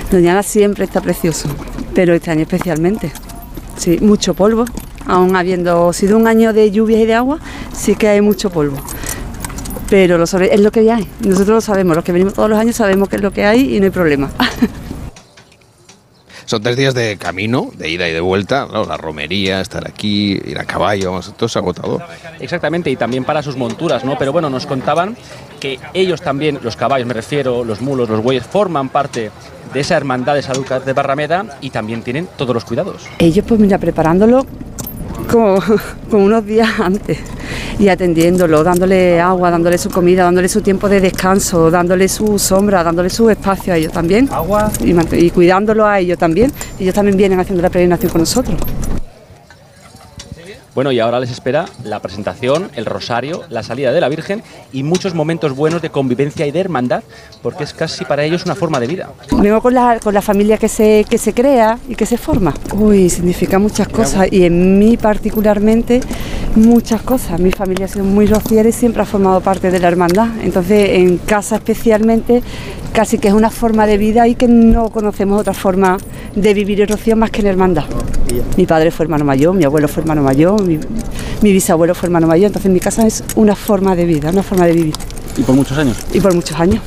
Doñana siempre está precioso, pero este año especialmente. Sí, mucho polvo, aún habiendo sido un año de lluvias y de agua, sí que hay mucho polvo. Pero es lo que hay, nosotros lo sabemos, los que venimos todos los años sabemos qué es lo que hay y no hay problema. Son 3 días de camino, de ida y de vuelta, claro, la romería, estar aquí, ir a caballo, vamos, todo es agotador. Exactamente, y también para sus monturas, ¿no? Pero bueno, nos contaban que ellos también, los caballos me refiero, los mulos, los bueyes, forman parte de esa hermandad de Sanlúcar de Barrameda y también tienen todos los cuidados. Ellos pues mira, preparándolo como unos días antes y atendiéndolo, dándole agua, dándole su comida, dándole su tiempo de descanso, dándole su sombra, dándole su espacio a ellos también. Agua. Y cuidándolo a ellos también. Ellos también vienen haciendo la peregrinación con nosotros. Bueno, y ahora les espera la presentación, el rosario, la salida de la Virgen y muchos momentos buenos de convivencia y de hermandad, porque es casi para ellos una forma de vida. Vengo con la familia que se crea y que se forma. Uy, significa muchas cosas y en mí particularmente muchas cosas. Mi familia ha sido muy rociera y siempre ha formado parte de la hermandad. Entonces, en casa especialmente, casi que es una forma de vida y que no conocemos otra forma de vivir el rocío más que en hermandad. Mi padre fue hermano mayor, mi abuelo fue hermano mayor, mi bisabuelo fue hermano mayor, entonces mi casa es una forma de vida, una forma de vivir. ¿Y por muchos años? Y por muchos años.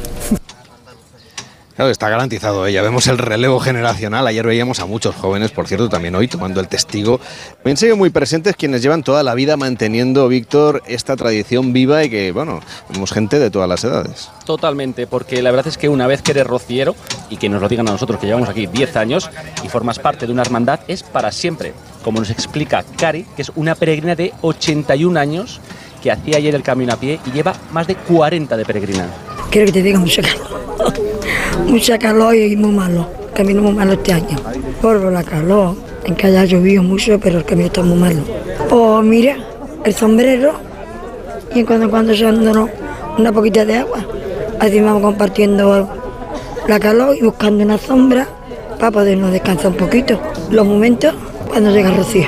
Claro, está garantizado, ya vemos el relevo generacional. Ayer veíamos a muchos jóvenes, por cierto, también hoy tomando el testigo. Me siguen muy presentes quienes llevan toda la vida manteniendo, Víctor, esta tradición viva y que, bueno, vemos gente de todas las edades. Totalmente, porque la verdad es que una vez que eres rociero, y que nos lo digan a nosotros que llevamos aquí 10 años y formas parte de una hermandad, es para siempre. Como nos explica Cari, que es una peregrina de 81 años que hacía ayer el camino a pie y lleva más de 40 de peregrina. Quiero que te diga mucha calor y muy malo, camino muy malo este año. Por la calor, en que haya llovido mucho, pero el camino está muy malo. Pues mira, el sombrero y en cuando echándonos una poquita de agua. Así vamos compartiendo la calor y buscando una sombra para podernos descansar un poquito. Los momentos cuando llega el rocío,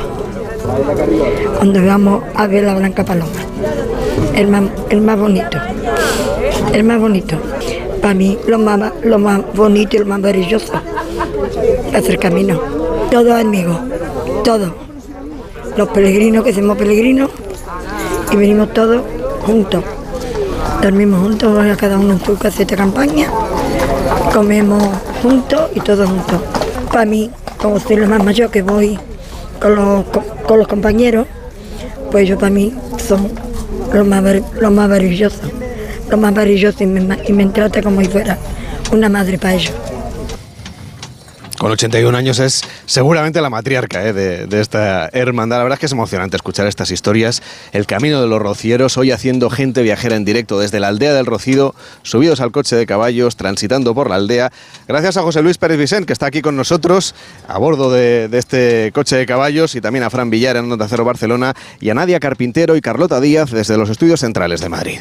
cuando vamos a ver la blanca paloma, el más bonito. El más bonito. Para mí, lo más bonito y lo más maravilloso es el camino. Todos amigos, todos. Los peregrinos que somos peregrinos y venimos todos juntos. Dormimos juntos, cada uno en su caseta de campaña, comemos juntos y todos juntos. Para mí, como soy lo más mayor que voy con los compañeros, pues yo para mí son lo más maravilloso. Lo más maravilloso y me trata como si fuera una madre para ellos. Con 81 años es seguramente la matriarca de esta hermandad. La verdad es que es emocionante escuchar estas historias. El camino de los rocieros, hoy haciendo gente viajera en directo desde la aldea del Rocío, subidos al coche de caballos, transitando por la aldea. Gracias a José Luis Pérez Vicent, que está aquí con nosotros a bordo de este coche de caballos, y también a Fran Villar en Onda Cero Barcelona, y a Nadia Carpintero y Carlota Díaz desde los estudios centrales de Madrid.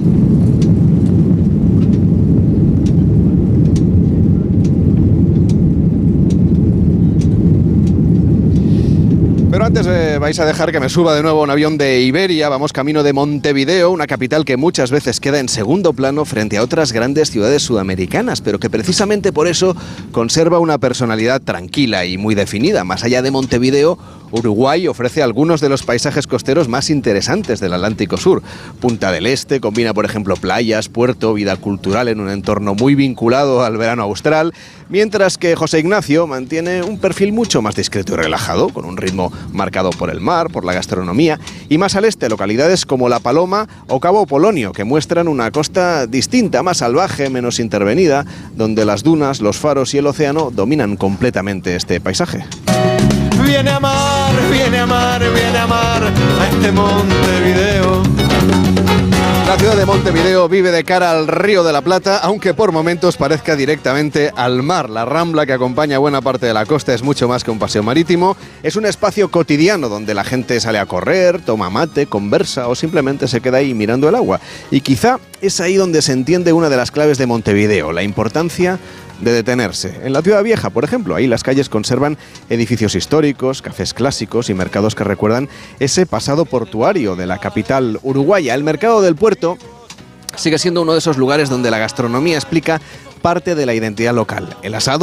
Pero antes vais a dejar que me suba de nuevo a un avión de Iberia. Vamos camino de Montevideo, una capital que muchas veces queda en segundo plano frente a otras grandes ciudades sudamericanas, pero que precisamente por eso conserva una personalidad tranquila y muy definida. Más allá de Montevideo, Uruguay ofrece algunos de los paisajes costeros más interesantes del Atlántico Sur. Punta del Este combina, por ejemplo, playas, puerto, vida cultural en un entorno muy vinculado al verano austral, mientras que José Ignacio mantiene un perfil mucho más discreto y relajado, con un ritmo marcado por el mar, por la gastronomía, y más al este localidades como La Paloma o Cabo Polonio, que muestran una costa distinta, más salvaje, menos intervenida, donde las dunas, los faros y el océano dominan completamente este paisaje. Viene a amar, viene a amar, viene a amar a este Montevideo. La ciudad de Montevideo vive de cara al Río de la Plata, aunque por momentos parezca directamente al mar. La Rambla, que acompaña buena parte de la costa, es mucho más que un paseo marítimo. Es un espacio cotidiano donde la gente sale a correr, toma mate, conversa o simplemente se queda ahí mirando el agua. Y quizá es ahí donde se entiende una de las claves de Montevideo, la importancia de detenerse. En la ciudad vieja, por ejemplo, ahí las calles conservan edificios históricos, cafés clásicos y mercados que recuerdan ese pasado portuario de la capital uruguaya. El mercado del puerto sigue siendo uno de esos lugares donde la gastronomía explica parte de la identidad local. El asado